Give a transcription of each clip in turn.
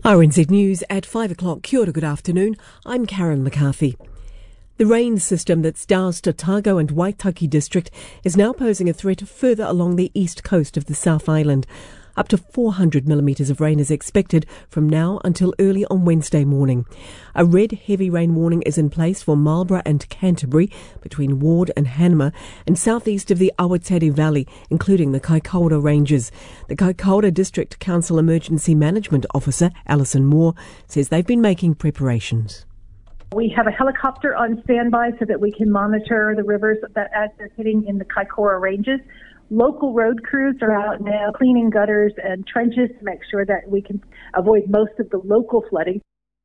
RNZ News at 5 o'clock. Kia ora, good afternoon. I'm Karen McCarthy. The rain system that's doused Otago and Waitaki district is now posing a threat further along the east coast of the South Island. Up to 400 millimetres of rain is expected from now until early on Wednesday morning. A red heavy rain warning is in place for Marlborough and Canterbury, between Ward and Hanmer, and southeast of the Awatere Valley, including the Kaikoura Ranges. The Kaikoura District Council Emergency Management Officer, Alison Moore, says they've been making preparations. We have a helicopter on standby so that we can monitor the rivers that as they're hitting in the Kaikoura Ranges. Local road crews are out now cleaning gutters and trenches to make sure that we can avoid most of the local flooding.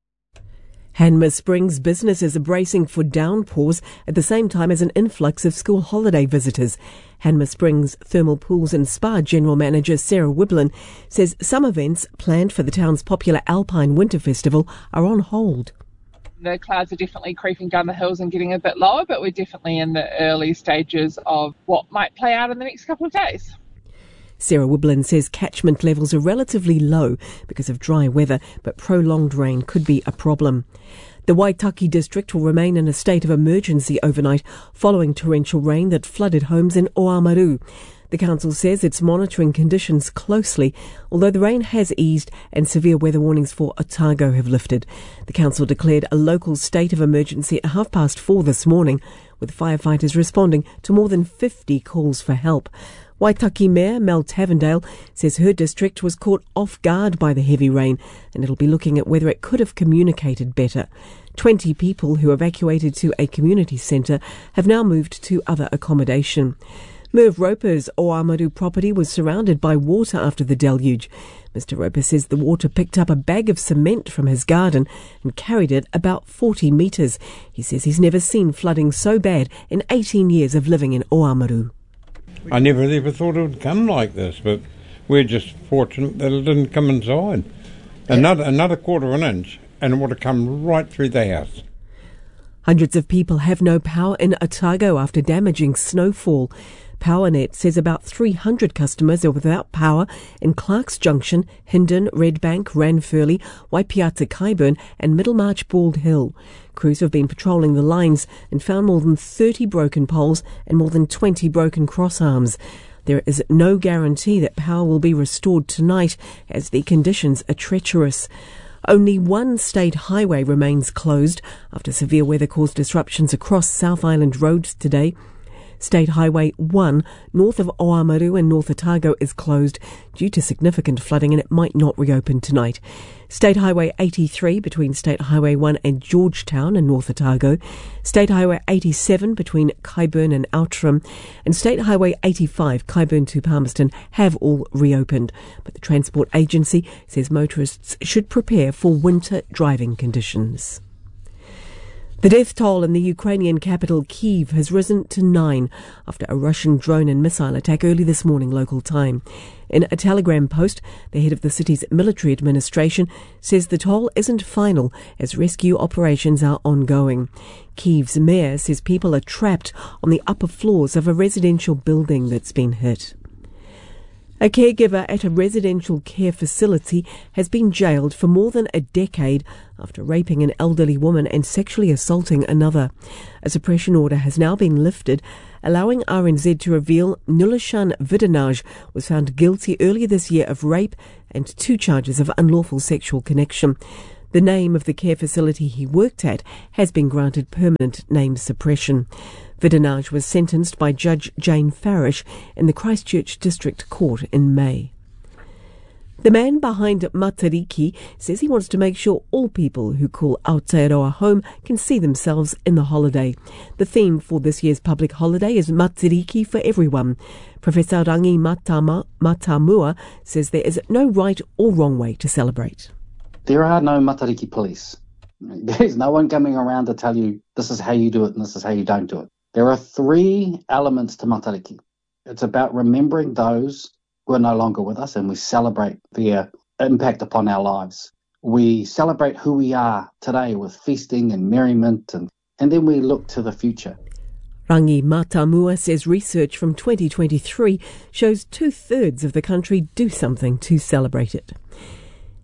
Hanmer Springs businesses are bracing for downpours at the same time as an influx of school holiday visitors. Hanmer Springs Thermal Pools and Spa General Manager Sarah Wiblin says some events planned for the town's popular Alpine Winter Festival are on hold. The clouds are definitely creeping down the hills and getting a bit lower, but we're definitely in the early stages of what might play out in the next couple of days. Sarah Wiblin says catchment levels are relatively low because of dry weather, but prolonged rain could be a problem. The Waitaki district will remain in a state of emergency overnight following torrential rain that flooded homes in Oamaru. The council says it's monitoring conditions closely, although the rain has eased and severe weather warnings for Otago have lifted. The council declared a local state of emergency at 4:30 this morning, with firefighters responding to more than 50 calls for help. Waitaki Mayor Mel Tavendale says her district was caught off guard by the heavy rain, and it'll be looking at whether it could have communicated better. 20 people who evacuated to a community centre have now moved to other accommodation. Merv Roper's Oamaru property was surrounded by water after the deluge. Mr. Roper says the water picked up a bag of cement from his garden and carried it about 40 metres. He says he's never seen flooding so bad in 18 years of living in Oamaru. I never ever thought it would come like this, but we're just fortunate that it didn't come inside. Another quarter of an inch and it would have come right through the house. Hundreds of people have no power in Otago after damaging snowfall. PowerNet says about 300 customers are without power in Clarks Junction, Hindon, Redbank, Ranfurly, Waipiata Kyburn and Middlemarch Bald Hill. Crews have been patrolling the lines and found more than 30 broken poles and more than 20 broken crossarms. There is no guarantee that power will be restored tonight as the conditions are treacherous. Only one state highway remains closed after severe weather caused disruptions across South Island roads today. State Highway 1 north of Oamaru and North Otago is closed due to significant flooding and it might not reopen tonight. State Highway 83 between State Highway 1 and Georgetown and North Otago, State Highway 87 between Kyburn and Outram, and State Highway 85 Kyburn to Palmerston have all reopened. But the Transport Agency says motorists should prepare for winter driving conditions. The death toll in the Ukrainian capital Kyiv has risen to 9 after a Russian drone and missile attack early this morning local time. In a telegram post, the head of the city's military administration says the toll isn't final as rescue operations are ongoing. Kyiv's mayor says people are trapped on the upper floors of a residential building that's been hit. A caregiver at a residential care facility has been jailed for more than a decade after raping an elderly woman and sexually assaulting another. A suppression order has now been lifted, allowing RNZ to reveal Nulishan Vidanaj was found guilty earlier this year of rape and 2 charges of unlawful sexual connection. The name of the care facility he worked at has been granted permanent name suppression. Vidanaj was sentenced by Judge Jane Farish in the Christchurch District Court in May. The man behind Matariki says he wants to make sure all people who call Aotearoa home can see themselves in the holiday. The theme for this year's public holiday is Matariki for everyone. Professor Rangi Matamua says there is no right or wrong way to celebrate. There are no Matariki police. There's no one coming around to tell you this is how you do it and this is how you don't do it. There are 3 elements to Matariki. It's about remembering those who are no longer with us and we celebrate their impact upon our lives. We celebrate who we are today with feasting and merriment and then we look to the future. Rangi Matamua says research from 2023 shows 2/3 of the country do something to celebrate it.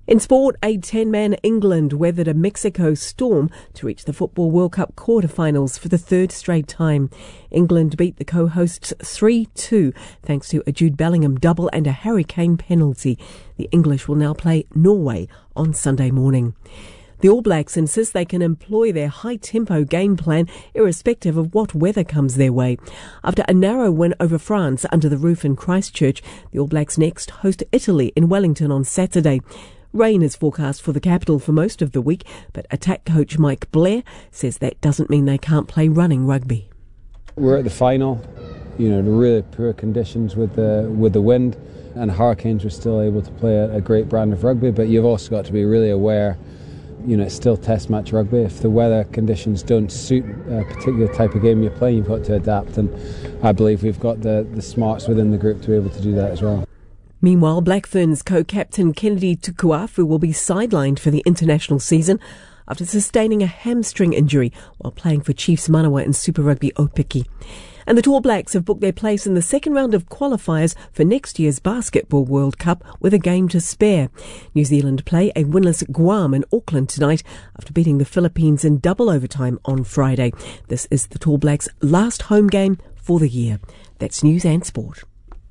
In sport, a 10-man England weathered a Mexico storm to reach the Football World Cup quarterfinals for the third straight time. England beat the co-hosts 3-2 thanks to a Jude Bellingham double and a Harry Kane penalty. The English will now play Norway on Sunday morning. The All Blacks insist they can employ their high-tempo game plan irrespective of what weather comes their way. After a narrow win over France under the roof in Christchurch, the All Blacks next host Italy in Wellington on Saturday. Rain is forecast for the capital for most of the week, but attack coach Mike Blair says that doesn't mean they can't play running rugby. We're at the final, the really poor conditions with the wind, and Hurricanes were still able to play a great brand of rugby, but you've also got to be really aware, it's still test match rugby. If the weather conditions don't suit a particular type of game you're playing, you've got to adapt, and I believe we've got the smarts within the group to be able to do that as well. Meanwhile, Black Ferns co-captain Kennedy Tukuafu will be sidelined for the international season after sustaining a hamstring injury while playing for Chiefs Manawa in Super Rugby Opiki. And the Tall Blacks have booked their place in the second round of qualifiers for next year's Basketball World Cup with a game to spare. New Zealand play a winless Guam in Auckland tonight after beating the Philippines in double overtime on Friday. This is the Tall Blacks' last home game for the year. That's News and Sport.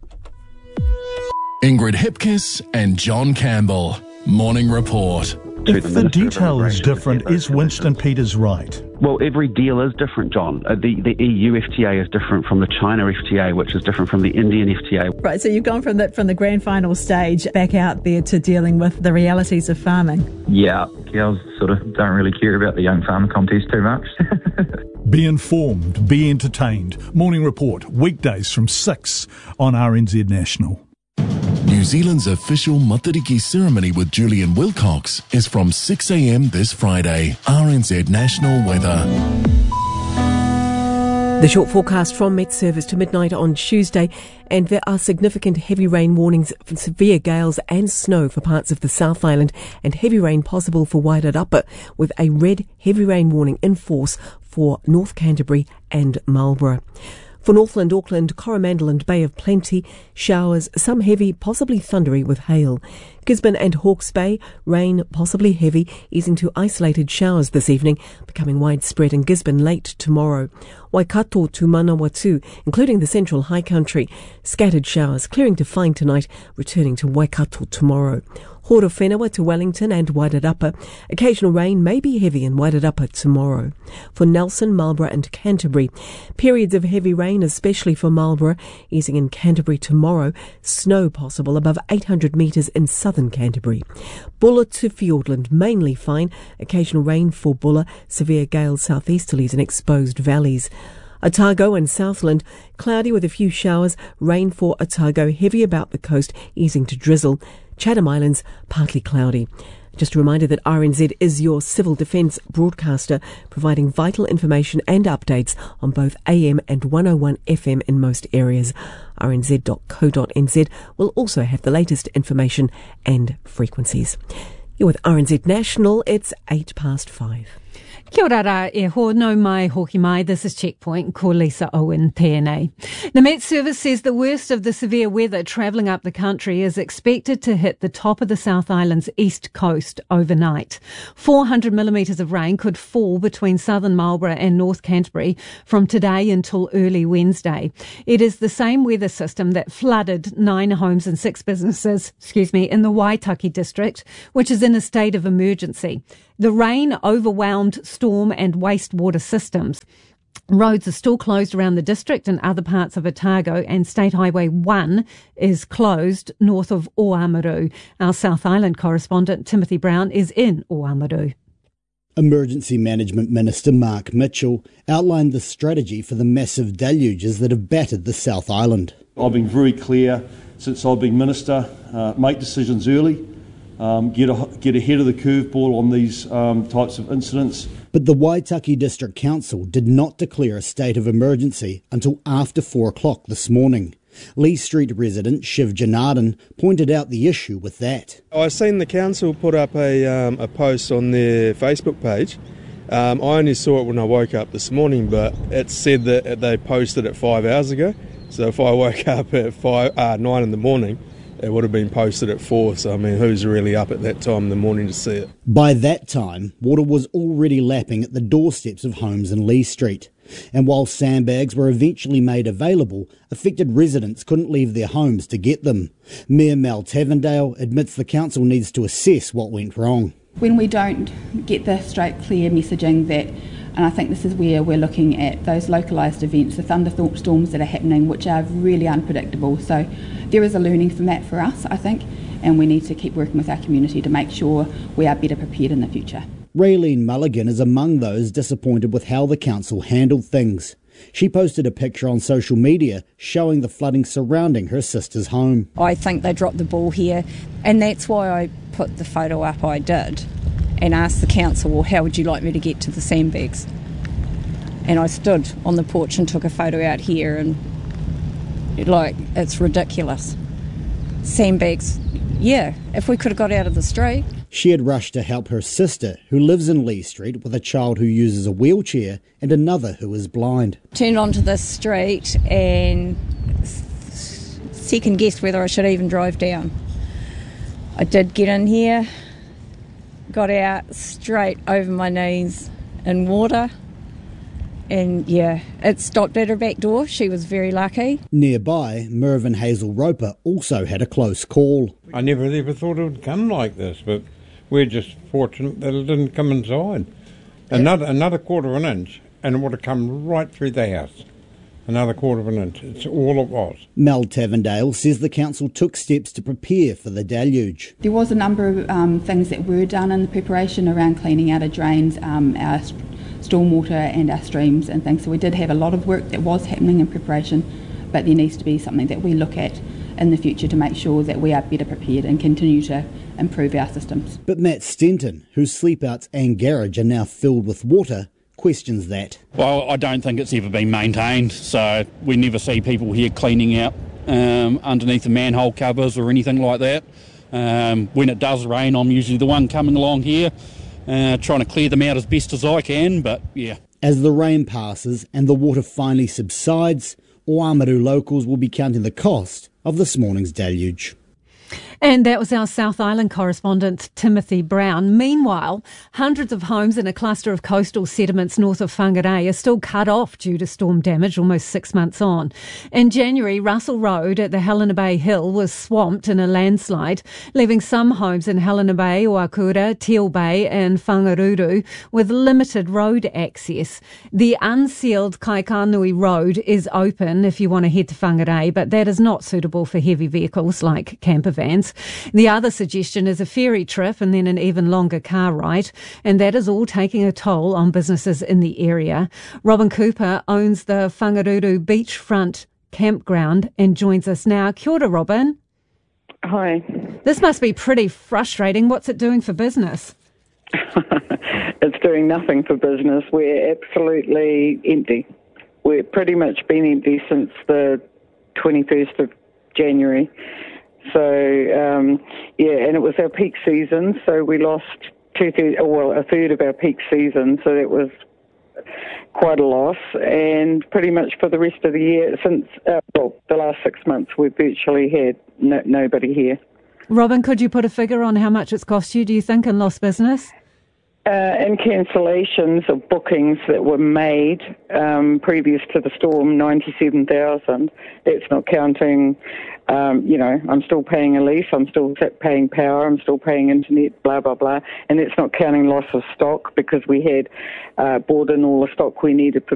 Ingrid Hipkiss and John Campbell. Morning Report. If the detail is different, is Winston Peters right? Well, every deal is different, John. The EU FTA is different from the China FTA, which is different from the Indian FTA. Right, so you've gone from the grand final stage back out there to dealing with the realities of farming. Yeah, girls sort of don't really care about the young farmer contest too much. Be informed, be entertained. Morning Report, weekdays from 6 on RNZ National. New Zealand's official Matariki ceremony with Julian Wilcox is from 6 a.m. this Friday. RNZ National Weather. The short forecast from Met Service to midnight on Tuesday, and there are significant heavy rain warnings for severe gales and snow for parts of the South Island, and heavy rain possible for Wairarapa, with a red heavy rain warning in force for North Canterbury and Marlborough. For Northland, Auckland, Coromandel and Bay of Plenty, showers, some heavy, possibly thundery with hail. Gisborne and Hawke's Bay, rain, possibly heavy, easing to isolated showers this evening, becoming widespread in Gisborne late tomorrow. Waikato to Manawatu, including the central high country, scattered showers, clearing to fine tonight, returning to Waikato tomorrow. Horowhenua to Wellington and Wairarapa. Occasional rain may be heavy in Wairarapa tomorrow. For Nelson, Marlborough and Canterbury, periods of heavy rain, especially for Marlborough, easing in Canterbury tomorrow. Snow possible above 800 metres in southern Canterbury. Bulla to Fiordland, mainly fine. Occasional rain for Bulla. Severe gales southeasterlies in exposed valleys. Otago and Southland, cloudy with a few showers. Rain for Otago, heavy about the coast, easing to drizzle. Chatham Islands, partly cloudy. Just a reminder that RNZ is your civil defence broadcaster, providing vital information and updates on both AM and 101 FM in most areas. rnz.co.nz will also have the latest information and frequencies. You're with RNZ National, it's 5:08. Kia ora rā, e ho no mai hoki mai. This is Checkpoint. Ko Lisa Owen tēnei. The Met Service says the worst of the severe weather travelling up the country is expected to hit the top of the South Island's east coast overnight. 400 millimetres of rain could fall between southern Marlborough and North Canterbury from today until early Wednesday. It is the same weather system that flooded 9 homes and 6 businesses, in the Waitaki district, which is in a state of emergency. The rain overwhelmed storm and wastewater systems. Roads are still closed around the district and other parts of Otago, and State Highway 1 is closed north of Oamaru. Our South Island correspondent Timothy Brown is in Oamaru. Emergency Management Minister Mark Mitchell outlined the strategy for the massive deluges that have battered the South Island. I've been very clear since I've been Minister, make decisions early. Get ahead of the curveball on these types of incidents. But the Waitaki District Council did not declare a state of emergency until after 4 o'clock this morning. Lee Street resident Shiv Janardhan pointed out the issue with that. I've seen the council put up a post on their Facebook page. I only saw it when I woke up this morning, but it said that they posted it 5 hours ago. So if I woke up at 9 in the morning, it would have been posted at 4, so I mean, who's really up at that time in the morning to see it? By that time, water was already lapping at the doorsteps of homes in Lee Street. And while sandbags were eventually made available, affected residents couldn't leave their homes to get them. Mayor Mel Tavendale admits the council needs to assess what went wrong. When we don't get the straight, clear messaging that, and I think this is where we're looking at those localised events, the thunderstorms that are happening, which are really unpredictable. So there is a learning from that for us, I think, and we need to keep working with our community to make sure we are better prepared in the future. Raylene Mulligan is among those disappointed with how the council handled things. She posted a picture on social media showing the flooding surrounding her sister's home. I think they dropped the ball here, and that's why I put the photo up I did and asked the council, well, how would you like me to get to the sandbags? And I stood on the porch and took a photo out here, and it's ridiculous. Sandbags, yeah, if we could have got out of the street. She had rushed to help her sister, who lives in Lee Street with a child who uses a wheelchair and another who is blind. Turned onto this street and second guessed whether I should even drive down. I did get in here, got out straight over my knees in water, and yeah, it stopped at her back door. She was very lucky. Nearby, Mervyn Hazel Roper also had a close call. I never ever thought it would come like this, but we're just fortunate that it didn't come inside. Another quarter of an inch, and it would have come right through the house. Another quarter of an inch. It's all it was. Mel Tavendale says the council took steps to prepare for the deluge. There was a number of things that were done in the preparation around cleaning out our drains, our stormwater and our streams and things. So we did have a lot of work that was happening in preparation, but there needs to be something that we look at in the future to make sure that we are better prepared and continue to improve our systems. But Matt Stenton, whose sleepouts and garage are now filled with water, questions that. Well, I don't think it's ever been maintained, so we never see people here cleaning out underneath the manhole covers or anything like that. When it does rain, I'm usually the one coming along here, trying to clear them out as best as I can, but yeah. As the rain passes and the water finally subsides, Oamaru locals will be counting the cost of this morning's deluge. And that was our South Island correspondent, Timothy Brown. Meanwhile, hundreds of homes in a cluster of coastal settlements north of Whangarei are still cut off due to storm damage almost 6 months on. In January, Russell Road at the Helena Bay Hill was swamped in a landslide, leaving some homes in Helena Bay, Oakura, Teal Bay and Whangaruru with limited road access. The unsealed Kaikanui Road is open if you want to head to Whangarei, but that is not suitable for heavy vehicles like camper vans. The other suggestion is a ferry trip and then an even longer car ride, and that is all taking a toll on businesses in the area. Robin Cooper owns the Whangaruru beachfront campground and joins us now. Kia ora, Robin. Hi. This must be pretty frustrating. What's it doing for business? It's doing nothing for business. We're absolutely empty. We've pretty much been empty since the 21st of January. So, and it was our peak season, so we lost a third of our peak season, so that was quite a loss. And pretty much for the rest of the year, since the last 6 months, we've virtually had nobody here. Robin, could you put a figure on how much it's cost you, do you think, in lost business? In cancellations of bookings that were made previous to the storm, 97,000. That's not counting, I'm still paying a lease, I'm still paying power, I'm still paying internet, blah, blah, blah. And that's not counting loss of stock because we had bought in all the stock we needed for